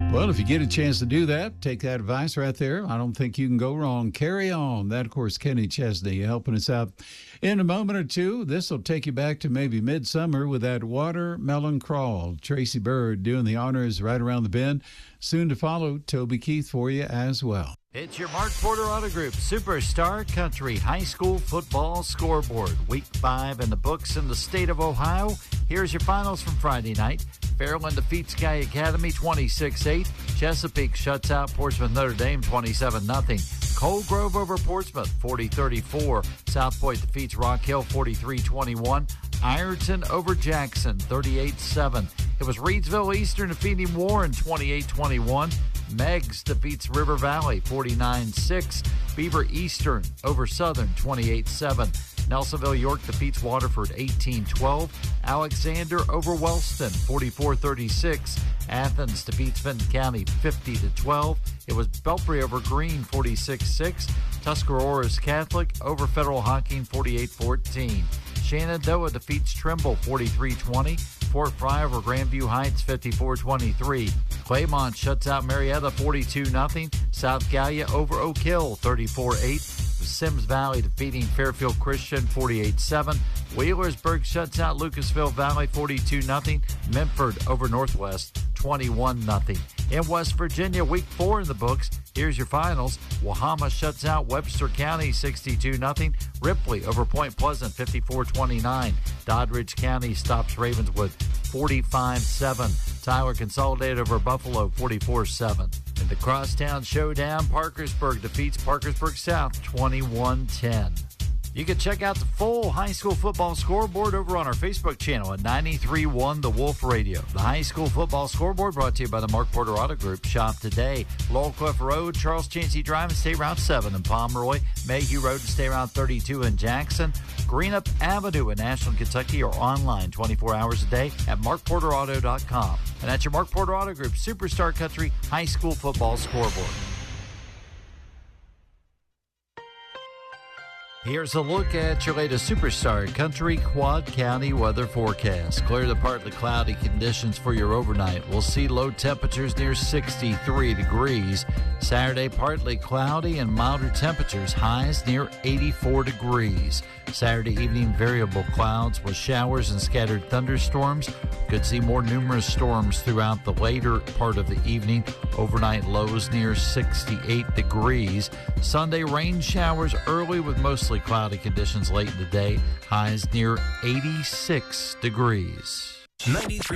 Well, if you get a chance to do that, take that advice right there. I don't think you can go wrong. Carry on. That, of course, Kenny Chesney helping us out in a moment or two. This will take you back to maybe midsummer with that watermelon crawl. Tracy Bird doing the honors right around the bend. Soon to follow, Toby Keith for you as well. It's your Mark Porter Auto Group Superstar Country High School Football Scoreboard. Week 5 in the books in the state of Ohio. Here's your finals from Friday night. Fairland defeats Sky Academy 26-8. Chesapeake shuts out Portsmouth Notre Dame 27-0. Cold Grove over Portsmouth 40-34. South Point defeats Rock Hill 43-21. Ironton over Jackson 38-7. It was Reedsville Eastern defeating Warren 28-21. Meggs defeats River Valley 49-6. Beaver Eastern over Southern 28-7. Nelsonville York defeats Waterford 18-12. Alexander over Wellston 44-36. Athens defeats Fenton County 50-12. It was Belpre over Green 46-6. Tuscarora's Catholic over Federal Hocking 48-14. Shenandoah defeats Trimble 43-20. Fort Fry over Grandview Heights 54-23. Claymont shuts out Marietta 42-0. South Gallia over Oak Hill 34-8. Sims Valley defeating Fairfield Christian 48-7. Wheelersburg shuts out Lucasville Valley 42-0. Memphis over Northwest 21-0. In West Virginia, Week 4 in the books. Here's your finals. Wahama shuts out Webster County 62-0. Ripley over Point Pleasant 54-29. Doddridge County stops Ravenswood 45-7. Tyler Consolidated over Buffalo 44-7. In the Crosstown Showdown, Parkersburg defeats Parkersburg South 21-10. You can check out the full high school football scoreboard over on our Facebook channel at 93.1 The Wolf Radio. The high school football scoreboard brought to you by the Mark Porter Auto Group. Shop today. Laurel Cliff Road, Charles Chancey Drive, and State Route 7 in Pomeroy. Mayhew Road and State Route 32 in Jackson. Greenup Avenue in Ashland, Kentucky, or online 24 hours a day at markporterauto.com. And that's your Mark Porter Auto Group Superstar Country High School Football Scoreboard. Here's a look at your latest Superstar Country Quad County weather forecast. Clear to partly cloudy conditions for your overnight. We'll see low temperatures near 63 degrees. Saturday, partly cloudy and milder temperatures. Highs near 84 degrees. Saturday evening, variable clouds with showers and scattered thunderstorms. Could see more numerous storms throughout the later part of the evening. Overnight lows near 68 degrees. Sunday, rain showers early with mostly cloudy conditions late in the day. Highs near 86 degrees. 93